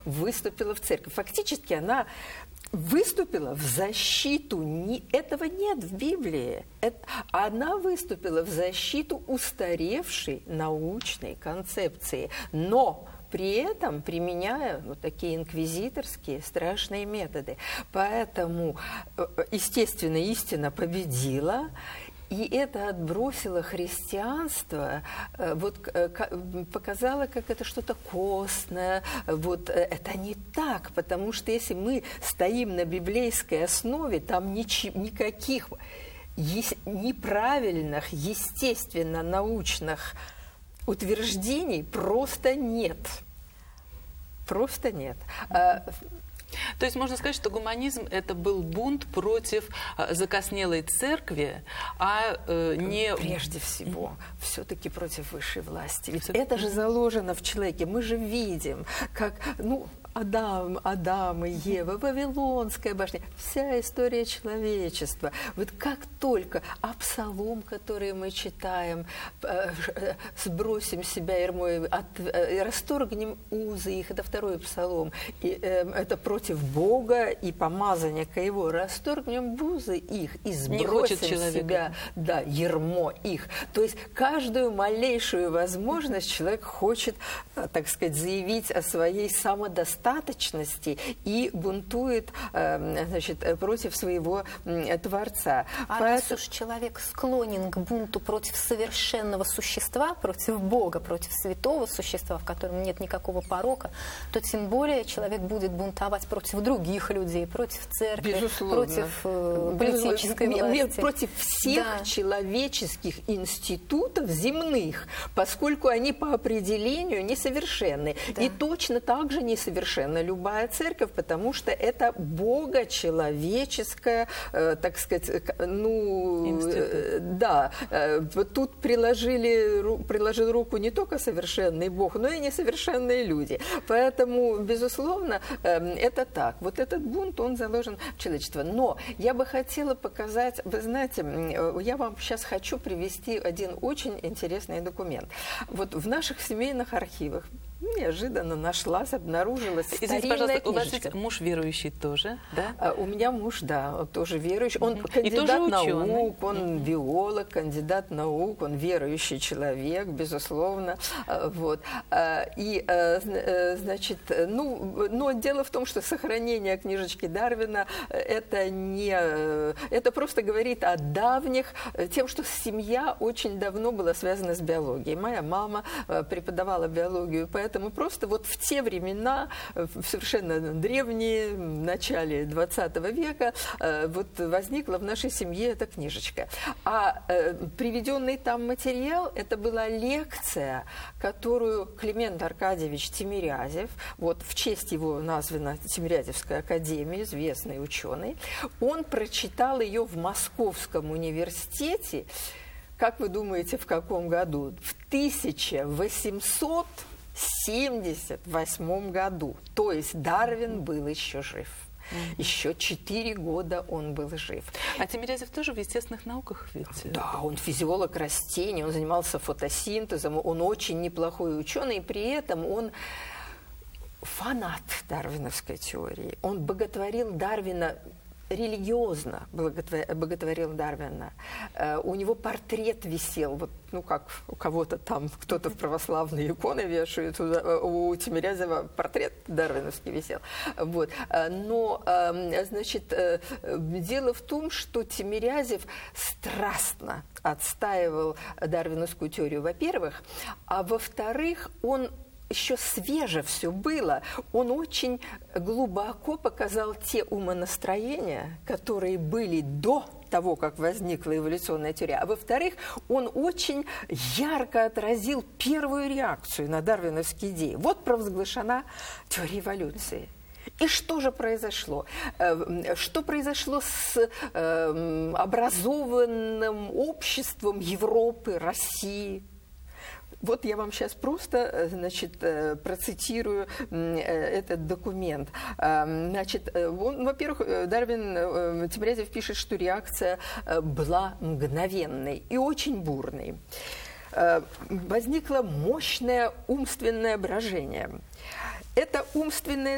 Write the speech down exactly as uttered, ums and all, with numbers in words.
выступила в церковь. Фактически она выступила в защиту, не, этого нет в Библии, это, она выступила в защиту устаревшей научной концепции, но при этом применяя вот такие инквизиторские страшные методы. Поэтому, естественно, истина победила, и это отбросило христианство, вот, показало, как это что-то костное. Вот, это не так, потому что если мы стоим на библейской основе, там ничего, никаких неправильных, естественно, научных утверждений просто нет. Просто нет. То есть можно сказать, что гуманизм – это был бунт против закоснелой церкви, а э, не… Прежде всего, все-таки против высшей власти. Ведь это же заложено в человеке. Мы же видим, как… ну, Адам, Адам и Ева, Вавилонская башня, вся история человечества. Вот как только Абсалом, который мы читаем, сбросим себя ярмо, от, расторгнем узы их, это второй Псалом, и, э, это против Бога и помазанника его, расторгнем узы их и сбросим себя, да, ярмо их. То есть каждую малейшую возможность человек хочет, так сказать, заявить о своей самодостаточности, достаточности и бунтует, значит, против своего Творца. А Поэтому... раз уж человек склонен к бунту против совершенного существа, против Бога, против святого существа, в котором нет никакого порока, то тем более человек будет бунтовать против других людей, против церкви, Безусловно. против э, политической Безусловно. власти. Против всех да. человеческих институтов земных, поскольку они по определению несовершенны. Да. И точно так же несовершенны любая церковь, потому что это богочеловеческая, э, так сказать, ну, э, да, э, тут приложили, ру, приложил руку не только совершенный Бог, но и несовершенные люди. Поэтому, безусловно, э, это так. Вот этот бунт, он заложен в человечество. Но я бы хотела показать, вы знаете, я вам сейчас хочу привести один очень интересный документ. Вот в наших семейных архивах неожиданно нашлась, обнаружилась старинная Извините, пожалуйста, книжечка. У вас ведь муж верующий тоже, да? А, у меня муж, да, он тоже верующий. Он Mm-hmm. кандидат ученый. наук, он Mm-hmm. биолог, кандидат наук, он верующий человек, безусловно. Вот. И, значит, ну, но дело в том, что сохранение книжечки Дарвина это не... Это просто говорит о давних... Тем, что семья очень давно была связана с биологией. Моя мама преподавала биологию, поэтому Поэтому просто вот в те времена, в совершенно древние, в начале двадцатого века, вот возникла в нашей семье эта книжечка. А приведенный там материал, это была лекция, которую Климент Аркадьевич Тимирязев, вот в честь его названа Тимирязевская академия, известный ученый, он прочитал ее в Московском университете, как вы думаете, в каком году? В тысяча восемьсот семьдесят восьмом году. То есть Дарвин был еще жив. Mm-hmm. Еще четыре года он был жив. А Тимирязев тоже в естественных науках ведь? Да, он физиолог растений, он занимался фотосинтезом, он очень неплохой ученый, и при этом он фанат дарвиновской теории. Он боготворил Дарвина религиозно, боготворил Дарвина. У него портрет висел, вот, ну как у кого-то там, кто-то в православные иконы вешает, у Тимирязева портрет дарвиновский висел. Вот. Но, значит, дело в том, что Тимирязев страстно отстаивал дарвиновскую теорию, во-первых, а во-вторых, он еще свеже все было, он очень глубоко показал те умонастроения, которые были до того, как возникла эволюционная теория. А во-вторых, он очень ярко отразил первую реакцию на дарвиновские идеи. Вот провозглашена теория эволюции. И что же произошло? Что произошло с образованным обществом Европы, России? Вот я вам сейчас просто, значит, процитирую этот документ. Значит, он, во-первых, Дарвин, Тимирязев пишет, что реакция была мгновенной и очень бурной. Возникло мощное умственное брожение. Это умственное